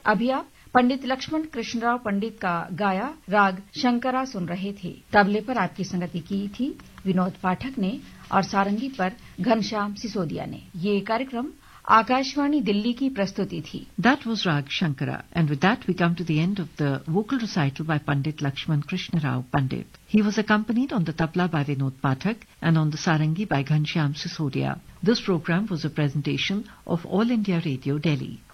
अभी आप पंडित लक्ष्मण कृष्णराव पंडित का गाया राग शंकरा सुन रहे थे। तबले पर आपकी संगति की थी विनोद पाठक ने और सारंगी पर घनश्याम सिसोदिया ने। ये कार्यक्रम आकाशवाणी दिल्ली की प्रस्तुति थी। That was Rag Shankara, and with that we come to the end of the vocal recital by Pandit Lakshman Krishna Rao Pandit. He was accompanied on the tabla by Vinod Pathak and on the sarangi by Ghanshyam Sisodia. This program was a presentation of All India Radio Delhi.